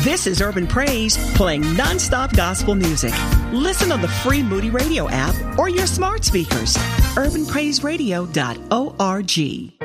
This is Urban Praise, playing nonstop gospel music. Listen on the free Moody Radio app or your smart speakers. UrbanPraiseRadio.org.